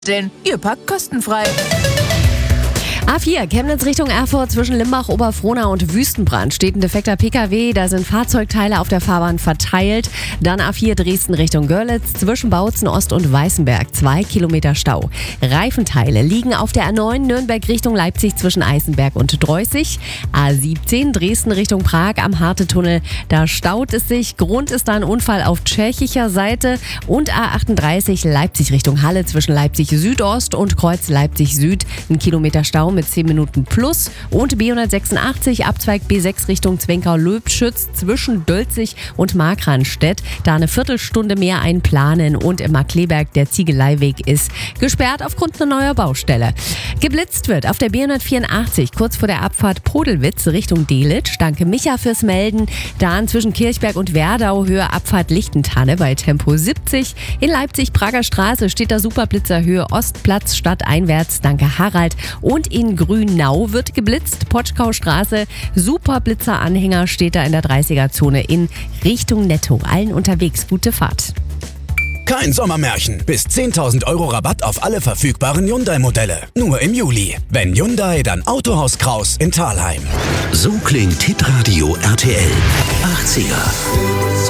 Denn ihr parkt kostenfrei. A4, Chemnitz Richtung Erfurt zwischen Limbach, Oberfrohna und Wüstenbrand steht ein defekter PKW, da sind Fahrzeugteile auf der Fahrbahn verteilt. Dann A4 Dresden Richtung Görlitz zwischen Bautzen Ost und Weißenberg, 2 Kilometer Stau. Reifenteile liegen auf der A9 Nürnberg Richtung Leipzig zwischen Eisenberg und Dreußig. A17 Dresden Richtung Prag am Hartetunnel, da staut es sich. Grund ist da ein Unfall auf tschechischer Seite. Und A38 Leipzig Richtung Halle zwischen Leipzig Südost und Kreuz Leipzig Süd, 1 Kilometer Stau mit 10 Minuten plus. Und B186 Abzweig B6 Richtung Zwenkau-Löbschütz zwischen Dölzig und Markranstädt. Da eine Viertelstunde mehr einplanen. Und im Markleberg der Ziegeleiweg ist gesperrt aufgrund einer neuen Baustelle. Geblitzt wird auf der B184 kurz vor der Abfahrt Podelwitz Richtung Delitzsch. Danke Micha fürs Melden. Dann zwischen Kirchberg und Werdau Höhe Abfahrt Lichtentanne bei Tempo 70. In Leipzig Prager Straße steht der Superblitzer Höhe Ostplatz stadteinwärts. Danke Harald. Und in Grünau wird geblitzt. Potschkaustraße, Superblitzer-Anhänger steht da in der 30er-Zone in Richtung Netto. Allen unterwegs, gute Fahrt. Kein Sommermärchen. Bis 10.000 € Rabatt auf alle verfügbaren Hyundai-Modelle. Nur im Juli. Wenn Hyundai, dann Autohaus Kraus in Thalheim. So klingt Hitradio RTL 80er.